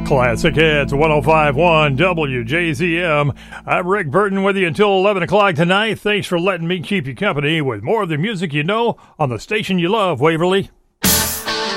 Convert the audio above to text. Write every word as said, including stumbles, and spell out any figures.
Classic Hits, one oh five point one W J Z M. I'm Rick Burton with you until eleven o'clock tonight. Thanks for letting me keep you company with more of the music you know on the station you love, Waverly.